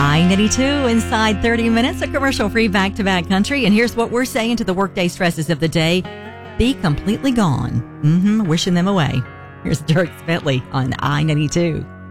I-92 inside 30 minutes, a commercial-free back-to-back country. And here's what we're saying to the workday stresses of the day. Be completely gone. Wishing them away. Here's Dirk Bentley on I-92.